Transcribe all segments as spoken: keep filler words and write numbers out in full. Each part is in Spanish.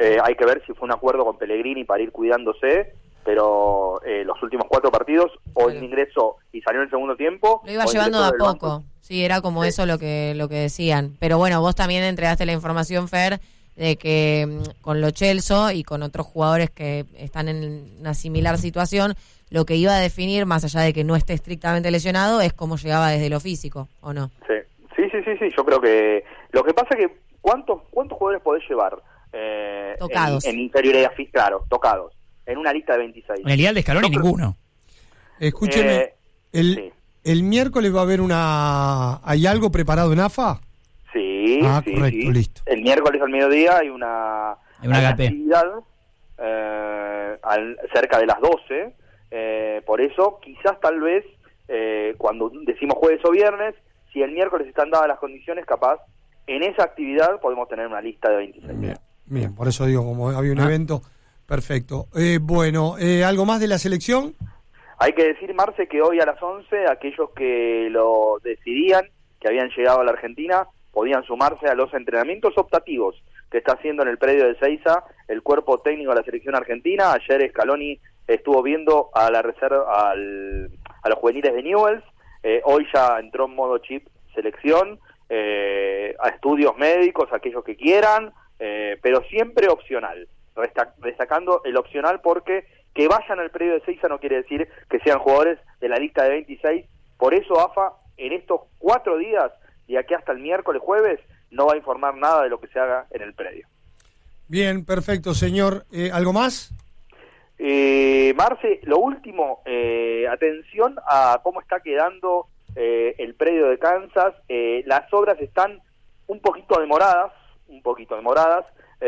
Eh, hay que ver si fue un acuerdo con Pellegrini para ir cuidándose, pero eh, los últimos cuatro partidos, o el ingreso y salió en el segundo tiempo. Lo iba llevando de a poco. Banco. Sí, era como sí. eso lo que lo que decían. Pero bueno, vos también entregaste la información, Fer, de que con Lo Celso y con otros jugadores que están en una similar situación, lo que iba a definir, más allá de que no esté estrictamente lesionado, es cómo llegaba desde lo físico, ¿o no? Sí, sí, sí, sí, sí. Yo creo que lo que pasa es que ¿cuántos cuántos jugadores podés llevar? Eh, tocados. En, en inferioridad, claro, tocados. En una lista de veintiséis. En el ideal de Scaloni no, ninguno. Escúcheme, eh, el, sí. el miércoles va a haber una... ¿Hay algo preparado en A F A? Sí, ah, sí, correcto, sí. listo. El miércoles al mediodía hay una, hay una, hay una H P. actividad eh, al, cerca de las doce. Eh, por eso, quizás tal vez, eh, cuando decimos jueves o viernes, si el miércoles están dadas las condiciones, capaz, en esa actividad podemos tener una lista de veintiséis. Bien, bien, por eso digo, como había un ah. evento, perfecto. Eh, bueno, eh, ¿algo más de la selección? Hay que decir, Marce, que hoy a las once, aquellos que lo decidían, que habían llegado a la Argentina, podían sumarse a los entrenamientos optativos que está haciendo en el predio de Ezeiza el cuerpo técnico de la selección argentina. Ayer Scaloni estuvo viendo a la reserva, al, a los juveniles de Newell's. Eh, hoy ya entró en modo chip selección, eh, a estudios médicos, aquellos que quieran, eh, pero siempre opcional. Resta- destacando el opcional porque que vayan al predio de Ezeiza no quiere decir que sean jugadores de la lista de veintiséis. Por eso A F A en estos cuatro días, de aquí hasta el miércoles, jueves, no va a informar nada de lo que se haga en el predio. Bien, perfecto, señor. Eh, ¿Algo más? Eh, Marce, lo último, eh, atención a cómo está quedando eh, el predio de Kansas. Eh, las obras están un poquito demoradas, un poquito demoradas.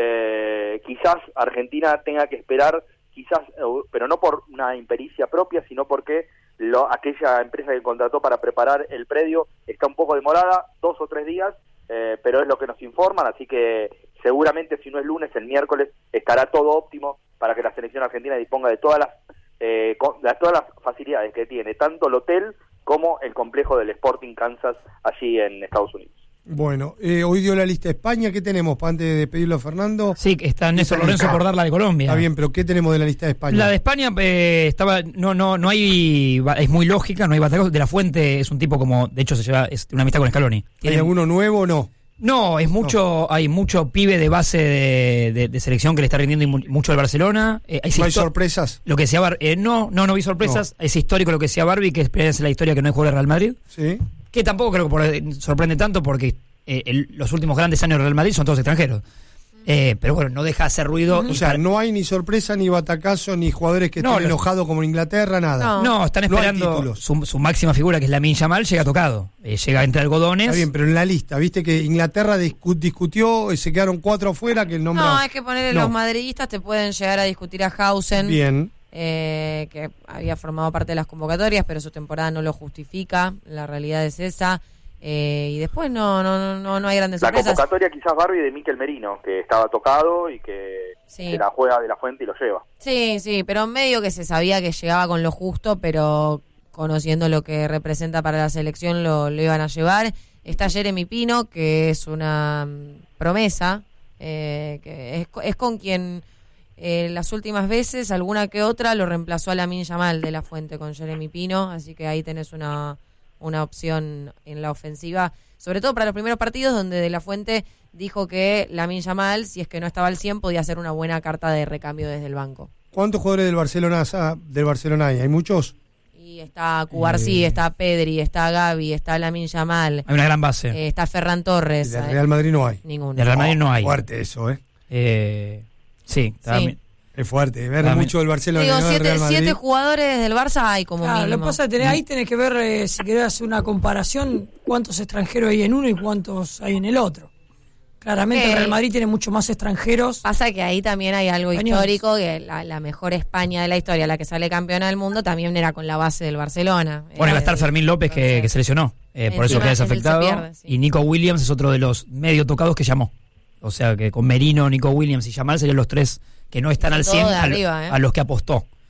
Eh, quizás Argentina tenga que esperar, quizás, pero no por una impericia propia, sino porque lo, aquella empresa que contrató para preparar el predio está un poco demorada, dos o tres días, eh, pero es lo que nos informan, así que seguramente si no es lunes, el miércoles estará todo óptimo para que la selección argentina disponga de todas las, eh, de todas las facilidades que tiene, tanto el hotel como el complejo del Sporting Kansas allí en Estados Unidos. Bueno, eh, hoy dio la lista de España. ¿Qué tenemos para antes de pedirlo a Fernando? Sí, está Néstor Lorenzo por dar la de Colombia. Está bien, pero ¿qué tenemos de la lista de España? La de España eh, estaba no no no hay es muy lógica, no hay batallón. De la Fuente es un tipo como, de hecho se lleva es una amistad con Scaloni. ¿Hay alguno nuevo o no? No, es mucho, no. Hay mucho pibe de base de, de, de selección que le está rindiendo y mucho al Barcelona. Eh, ¿No hay sorpresas? Lo que decía Bar eh, no, no, no vi sorpresas. No. Es histórico lo que decía Barbie, que es la historia que no hay jugador de Real Madrid. Sí. Que tampoco creo que por, sorprende tanto porque Eh, el, los últimos grandes años del Real Madrid son todos extranjeros. Eh, pero bueno, no deja de hacer ruido. O sea, no hay ni sorpresa, ni batacazo, ni jugadores que no, estén los... enojados como en Inglaterra, nada. No, no están esperando no su, su máxima figura, que es Lamine Yamal, llega tocado. Eh, llega entre algodones. Está bien, pero en la lista, viste que Inglaterra discu- discutió y se quedaron cuatro afuera que el nombre. No, es que ponerle no. Los madridistas te pueden llegar a discutir a Hausen. Bien. Eh, que había formado parte de las convocatorias, pero su temporada no lo justifica. La realidad es esa. Eh, y después no no no no hay grandes la sorpresas. La convocatoria quizás Barbie de Mikel Merino, que estaba tocado y que sí. se la juega de la Fuente y lo lleva. Sí, sí, pero medio que se sabía que llegaba con lo justo, pero conociendo lo que representa para la selección lo, lo iban a llevar. Está Jeremy Pino, que es una promesa, eh, que es, es con quien eh, las últimas veces, alguna que otra, lo reemplazó a Lamine Yamal de la Fuente con Jeremy Pino, así que ahí tenés una... una opción en la ofensiva, sobre todo para los primeros partidos, donde De la Fuente dijo que Lamine Yamal, si es que no estaba al cien, podía hacer una buena carta de recambio desde el banco. ¿Cuántos jugadores del Barcelona del Barcelona hay? ¿Hay muchos? Y está Cubarsí, eh... está Pedri, está Gavi, está Lamine Yamal. Hay una gran base. Eh, está Ferran Torres. ¿De Real Madrid no hay? Ninguno. De Real Madrid no hay. Fuerte eso, ¿eh? eh sí, sí. Es fuerte, ver también mucho del Barcelona. Digo, del siete, Real Madrid. siete jugadores del Barça hay como claro, mínimo. Lo que pasa es que tenés, ahí tenés que ver, eh, si querés hacer una comparación, cuántos extranjeros hay en uno y cuántos hay en el otro. Claramente okay. El Real Madrid tiene mucho más extranjeros. Pasa que ahí también hay algo españoles. Histórico, que la, la mejor España de la historia, la que sale campeona del mundo, también era con la base del Barcelona. Bueno, va a estar Fermín López que, que se lesionó, eh, por eso queda desafectado. Pierde, sí. Y Nico Williams es otro de los medio tocados que llamó. O sea que con Merino, Nico Williams y Yamal serían los tres que no están al cien, a, arriba, eh. a los que apostó.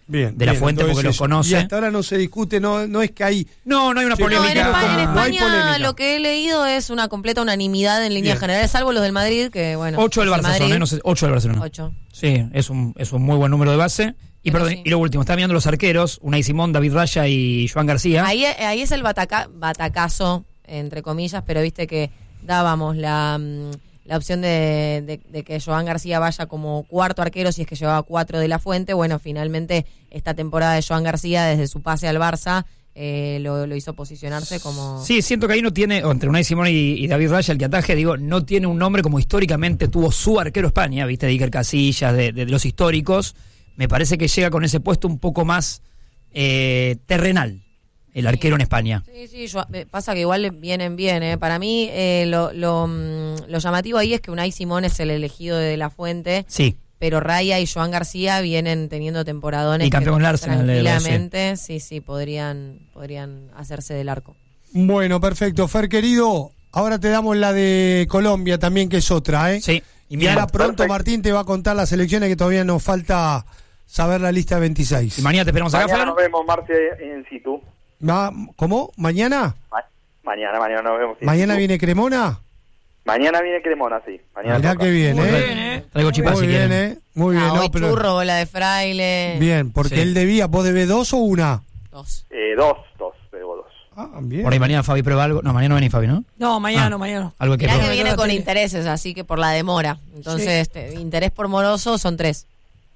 Bien, de la bien, fuente porque los eso. conoce. Y hasta ahora no se discute, no, no es que hay... No, no hay una Sí, polémica. No, en España, en No hay España polémica. lo que he leído es una completa unanimidad en líneas Bien. generales, salvo los del Madrid, que bueno. ocho del es el Barça son, Madrid. ¿eh? No sé, ocho del Barcelona. Ocho. Sí, es un, es un muy buen número de base. Y, Pero perdón, sí. y lo último, está mirando los arqueros, Unai Simón, David Raya y Joan García. Ahí, ahí es el bataca, batacazo, entre comillas, pero viste que dábamos la, mm, la opción de, de, de que Joan García vaya como cuarto arquero si es que llevaba cuatro de la Fuente. Bueno, finalmente esta temporada de Joan García, desde su pase al Barça, eh, lo, lo hizo posicionarse como... Sí, siento que ahí no tiene, o entre Unai Simón y, y David Raya, el que ataje, digo, no tiene un nombre como históricamente tuvo su arquero España, viste, de Iker Casillas, de, de, de los históricos. Me parece que llega con ese puesto un poco más eh, terrenal, el arquero en España. Sí, sí, yo- eh, pasa que igual vienen bien, ¿eh? Para mí eh, lo, lo, mm, lo llamativo ahí es que Unai Simón es el elegido de la Fuente, Sí, pero Raya y Joan García vienen teniendo temporadones Y campeón que con el Arsenal, eh, tranquilamente, sí, sí, podrían, podrían hacerse del arco. Bueno, perfecto. Fer, querido, ahora te damos la de Colombia también, que es otra, ¿eh? sí. Y Y mira, ahora pronto perfecto. Martín te va a contar las elecciones que todavía nos falta saber la lista de veintiséis. y mañana te esperamos acá, Mañana Fer. nos vemos, Marce, in situ. Ma- ¿Cómo? ¿Mañana? Ma- Mañana, mañana nos vemos. in ¿Mañana situ. viene Cremona? Mañana viene Cremona, sí. Mañana Mirá toca. qué bien, Muy ¿eh? bien, ¿eh? Traigo chipá Muy si bien, quieren. ¿eh? Muy bien, Ah, no, hoy pero... churro, bola de fraile. Bien, porque Sí. él debía, ¿vos debés dos o una? Dos. Eh, dos, dos, debo dos. Ah, bien. Por ahí mañana Fabi prueba algo. No, mañana no viene Fabi, ¿no? No, mañana Ah. no, mañana no. Algo que Mirá que probar. viene la con tele. intereses, así que por la demora. Entonces, este, interés por moroso son tres.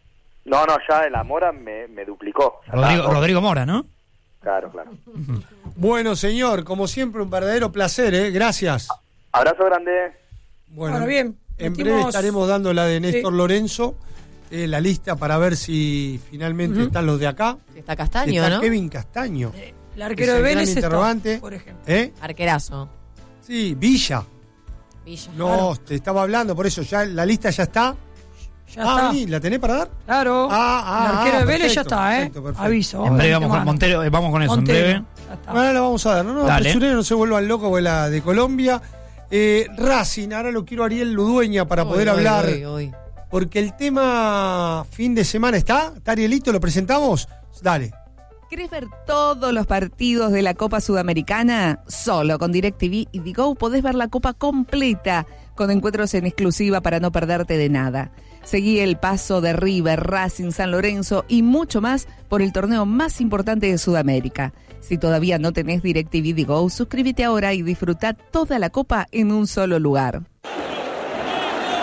No, no, ya la Mora me, me duplicó. Ya Rodrigo, está, ¿no? Rodrigo Mora, ¿no? Claro, claro. Bueno, señor, como siempre, un verdadero placer, ¿eh? Gracias. Abrazo grande. Bueno, Bueno, bien. en Metimos- breve estaremos dando la de Néstor Sí. Lorenzo, eh, la lista para ver si finalmente Ujú. están los de acá. Está Castaño, Está ¿no? Kevin Castaño. El arquero Es de el gran Vélez está, interrogante. por ejemplo. ¿Eh? Arquerazo. Sí, Villa. Villa. No, Claro. te estaba hablando, por eso ya la lista ya está. Ya ah, está. vení, ¿la tenés para dar? Claro. Ah, ah, el arquero ah, de Vélez ya perfecto, está, ¿eh? perfecto, perfecto. Aviso. En breve de vamos con antemano. Montero, eh, vamos con eso, Montero. en breve. Ya está. Ahora la vamos a dar, no, no, Dale. apresuré, no se vuelvan locos, porque la de Colombia. Eh, Racing, ahora lo quiero a Ariel Ludueña para Uy, poder uy, hablar. uy, uy. Porque el tema fin de semana está. ¿Está Arielito? ¿Lo presentamos? Dale. ¿Querés ver todos los partidos de la Copa Sudamericana? Solo con DirecTV y Digo podés ver la Copa completa, con encuentros en exclusiva para no perderte de nada. Seguí el paso de River, Racing, San Lorenzo y mucho más por el torneo más importante de Sudamérica. Si todavía no tenés DirecTV Digo, suscríbete ahora y disfruta toda la Copa en un solo lugar.